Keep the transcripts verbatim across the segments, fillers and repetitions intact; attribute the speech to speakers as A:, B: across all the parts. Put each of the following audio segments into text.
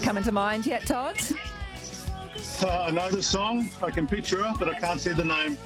A: coming to mind yet, Todd?
B: Uh, I know the song. I can picture her, but I can't see the name.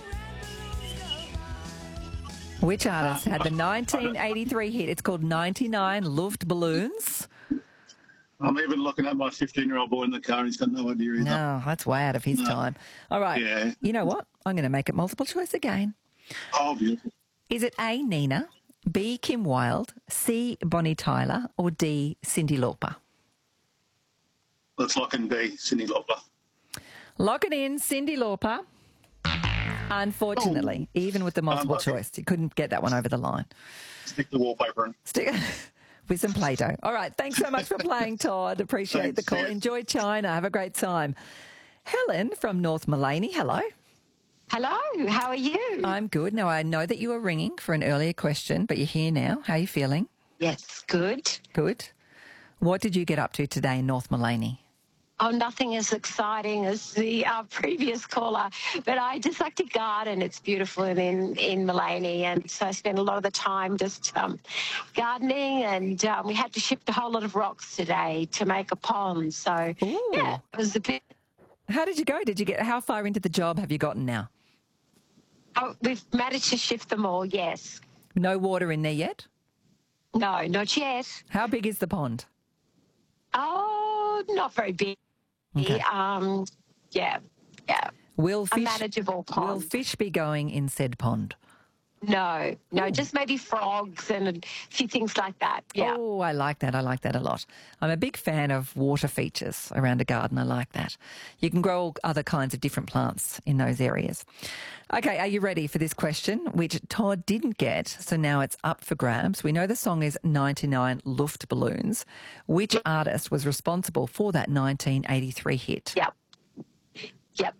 A: Which artist had the nineteen eighty-three hit? It's called ninety-nine Luftballons.
B: I'm even looking at my fifteen-year-old boy in the car and he's got no idea either.
A: No, that's way out of his
B: No.
A: time. All right.
B: Yeah.
A: You know what? I'm going to make it multiple choice again.
B: Oh, beautiful.
A: Is it A, Nina, B, Kim Wilde, C, Bonnie Tyler, or D, Cyndi Lauper?
B: Let's lock in B, Cyndi Lauper.
A: Lock it in, Cyndi Lauper. Unfortunately,
B: Oh.
A: even with the multiple
B: Um, okay.
A: choice, you couldn't get that one over the line.
B: Stick the wallpaper in.
A: Stick with some Play-Doh. All right, thanks so much for playing, Todd. Appreciate the
B: Thanks,
A: call.
B: yeah.
A: Enjoy China. Have a great time. Helen from North Mullaney, hello.
C: Hello, how are you?
A: I'm good. Now, I know that you were ringing for an earlier question, but you're here now. How are you feeling?
C: Yes, good.
A: Good. What did you get up to today in North Mullaney?
C: Oh, nothing as exciting as the uh, previous caller, but I just like to garden. It's beautiful in, in Mullaney, and so I spend a lot of the time just um, gardening, and um, we had to ship a whole lot of rocks today to make a pond. So,
A: Ooh.
C: yeah, it was a bit...
A: How did you go? Did you get, how far into the job have you gotten now?
C: Oh, we've managed to shift them all, yes.
A: No water in there yet?
C: No, not yet.
A: How big is the pond?
C: Oh, not very big.
A: Okay.
C: Um, yeah, yeah.
A: Will
C: A
A: fish,
C: manageable pond.
A: will fish be going in said pond?
C: No, no,
A: Ooh.
C: just maybe frogs and a few things like that. Yeah.
A: Oh, I like that. I like that a lot. I'm a big fan of water features around a garden. I like that. You can grow all other kinds of different plants in those areas. Okay, are you ready for this question, which Todd didn't get, so now it's up for grabs. We know the song is ninety-nine Luftballons. Which artist was responsible for that nineteen eighty-three hit?
C: Yep. Yep.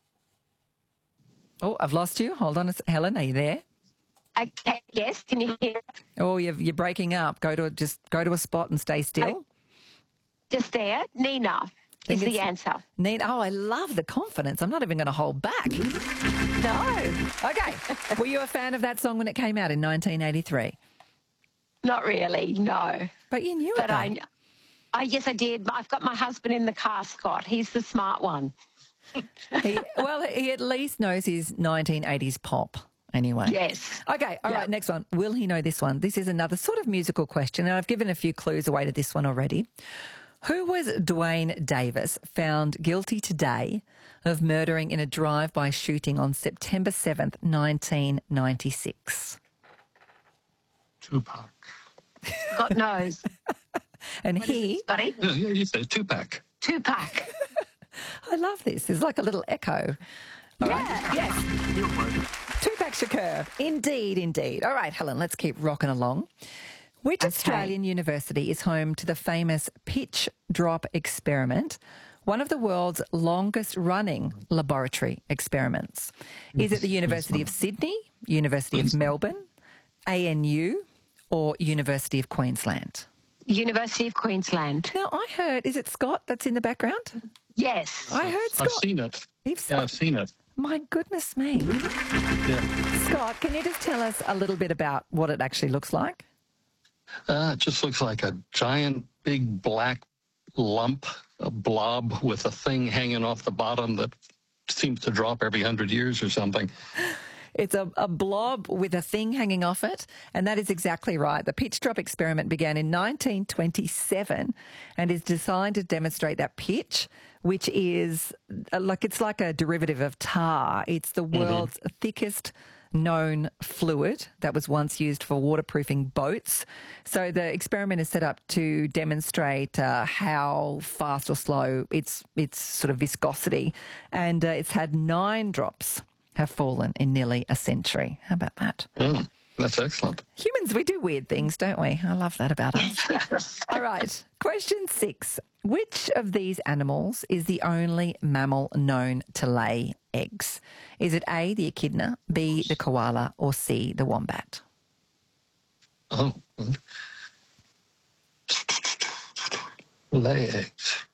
A: Oh, I've lost you. Hold on, a s- Helen, are you there?
C: Okay. Yes. Can you hear?
A: Oh, you're, you're breaking up. Go to a, just go to a spot and stay still.
C: Just there. Nina
A: Think
C: is the
A: it's-
C: answer.
A: Neat. Oh, I love the confidence. I'm not even going to hold back.
C: No,
A: Okay. Were you a fan of that song when it came out in nineteen eighty-three?
C: not really. No.
A: But you knew
C: But
A: it.
C: I, I, yes, I did. I've got my husband in the car, Scott. He's the smart one.
A: He, well, he at least knows his nineteen eighties pop anyway.
C: Yes.
A: Okay, all
C: Yeah.
A: right, next one. Will he know this one? This is another sort of musical question, and I've given a few clues away to this one already. Who was Dwayne Davis found guilty today of murdering in a drive-by shooting on September seventh, nineteen ninety-six?
D: Tupac.
C: God knows.
A: And
C: What is
A: he,
C: it, Scotty?
D: Yeah, yeah, you said Tupac.
C: Tupac.
A: I love this. There's like a little echo.
C: Yeah.
A: Yes. Tupac Shakur. Indeed, indeed. All right, Helen, let's keep rocking along. Which
C: Okay.
A: Australian university is home to the famous pitch drop experiment, one of the world's longest running laboratory experiments? Is it the University of Sydney, University of Melbourne, A N U, or University of Queensland?
C: University of Queensland.
A: Now, I heard, is it Scott that's in the background?
C: Yes.
A: I heard Scott.
D: I've seen it.
A: You've
D: Yeah, I've seen it.
A: My goodness me.
D: Yeah.
A: Scott, can you just tell us a little bit about what it actually looks like?
D: Uh, it just looks like a giant, big black lump, a blob with a thing hanging off the bottom that seems to drop every hundred years or something.
A: It's a, a blob with a thing hanging off it, and that is exactly right. The pitch drop experiment began in nineteen twenty-seven and is designed to demonstrate that pitch, which is uh, like it's like a derivative of tar. It's the world's thickest known fluid that was once used for waterproofing boats. So the experiment is set up to demonstrate uh, how fast or slow its its sort of viscosity, and uh, it's had nine drops have fallen in nearly a century. How about that?
D: Mm, that's excellent.
A: Humans, we do weird things, don't we? I love that about us. All right. Question six. Which of these animals is the only mammal known to lay eggs? Is it A, the echidna, B, the koala, or C, the wombat?
D: Oh. mm. Lay eggs.